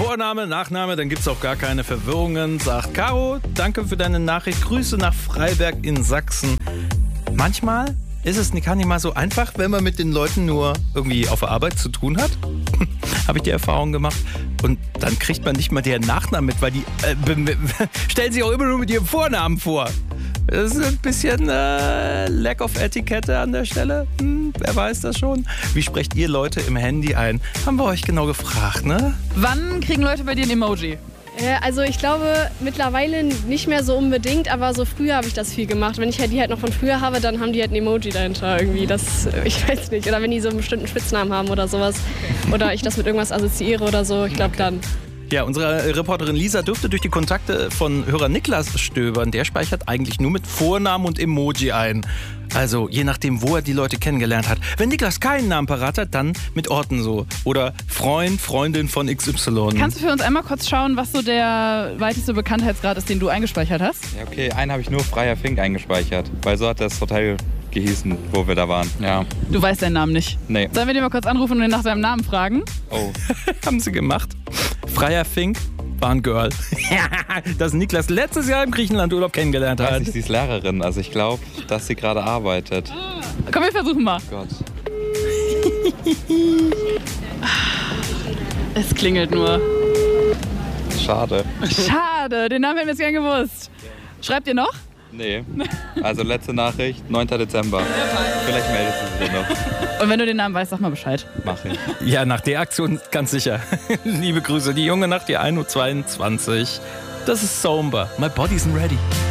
Vorname, Nachname, dann gibt's auch gar keine Verwirrungen, sagt Caro. Danke für deine Nachricht. Grüße nach Freiberg in Sachsen. Manchmal ist es gar nicht mal so einfach, wenn man mit den Leuten nur irgendwie auf der Arbeit zu tun hat. Habe ich die Erfahrung gemacht. Und dann kriegt man nicht mal deren Nachnamen mit, weil die stellen sich auch immer nur mit ihrem Vornamen vor. Das ist ein bisschen Lack of Etikette an der Stelle. Wer weiß das schon? Wie sprecht ihr Leute im Handy ein? Haben wir euch genau gefragt, ne? Wann kriegen Leute bei dir ein Emoji? Also ich glaube mittlerweile nicht mehr so unbedingt, aber so früher habe ich das viel gemacht. Wenn ich die halt noch von früher habe, dann haben die halt ein Emoji dahinter irgendwie. Das, ich weiß nicht. Oder wenn die so einen bestimmten Spitznamen haben oder sowas. Oder ich das mit irgendwas assoziiere oder so. Ich glaube dann. Ja, unsere Reporterin Lisa dürfte durch die Kontakte von Hörer Niklas stöbern. Der speichert eigentlich nur mit Vornamen und Emoji ein. Also je nachdem, wo er die Leute kennengelernt hat. Wenn Niklas keinen Namen parat hat, dann mit Orten so. Oder Freund, Freundin von XY. Kannst du für uns einmal kurz schauen, was so der weiteste Bekanntheitsgrad ist, den du eingespeichert hast? Ja, okay, einen habe ich nur Freier Fink eingespeichert. Weil so hat das Hotel gehießen, wo wir da waren. Ja. Du weißt deinen Namen nicht? Nee. Sollen wir den mal kurz anrufen und ihn nach seinem Namen fragen? Oh. Haben sie gemacht. Freier Fink war ein Girl. Das Niklas letztes Jahr im Griechenlandurlaub kennengelernt hat. Weiß nicht, sie ist Lehrerin, also ich glaube, dass sie gerade arbeitet. Komm, wir versuchen mal. Gott. Es klingelt nur. Schade. Schade, den Namen hätten wir jetzt gern gewusst. Schreibt ihr noch? Nee. Also letzte Nachricht, 9. Dezember. Vielleicht meldet sie sich noch. Und wenn du den Namen weißt, sag mal Bescheid. Mach ich. Ja, nach der Aktion ganz sicher. Liebe Grüße, die junge Nacht, die 1:22 Uhr. Das ist Somber. My body's ready.